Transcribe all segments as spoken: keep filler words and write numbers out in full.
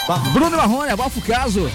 Bruno e Marrone, abafa o caso.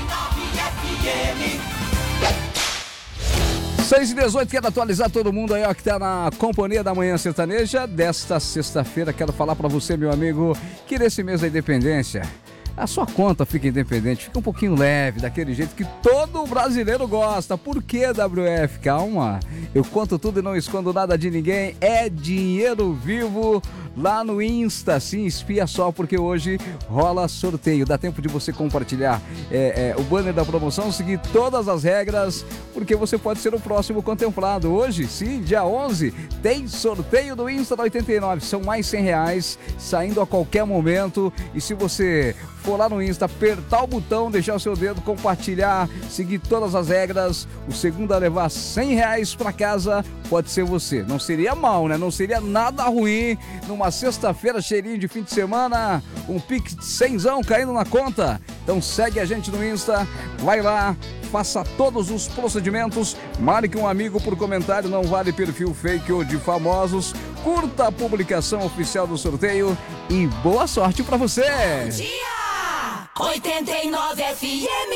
seis e dezoito, quero atualizar todo mundo aí, ó, que tá na companhia da Manhã Sertaneja desta sexta-feira. Quero falar pra você, meu amigo, que nesse mês da independência, a sua conta fica independente, fica um pouquinho leve, daquele jeito que todo brasileiro gosta. Por que, W F? Calma, eu conto tudo e não escondo nada de ninguém. É dinheiro vivo lá no Insta, sim, espia só, porque hoje rola sorteio. Dá tempo de você compartilhar é, é, o banner da promoção, seguir todas as regras, porque você pode ser o próximo contemplado. Hoje, sim, dia onze, tem sorteio do Insta da oitenta e nove. São mais cem reais, saindo a qualquer momento. E se você for lá no Insta, apertar o botão, deixar o seu dedo, compartilhar, seguir todas as regras, o segundo a levar cem reais pra casa pode ser você. Não seria mal, né? Não seria nada ruim numa sexta-feira, cheirinho de fim de semana, um pique de cenzão caindo na conta. Então segue a gente no Insta, vai lá, faça todos os procedimentos, marque um amigo por comentário, não vale perfil fake ou de famosos, curta a publicação oficial do sorteio e boa sorte pra você! Bom dia! oitenta e nove F M.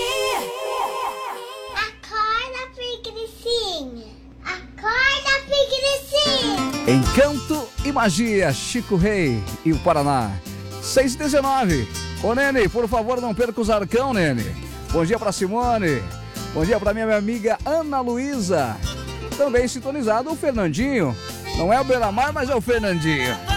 Acorda, preguicinha. Acorda, preguicinha. Encanto e magia, Chico Rei e o Paraná. seis e dezenove. Ô, Nene, por favor, não perca os arcão, Nene. Bom dia pra Simone. Bom dia pra minha, minha amiga Ana Luísa. Também sintonizado o Fernandinho. Não é o Belamar, mas é o Fernandinho.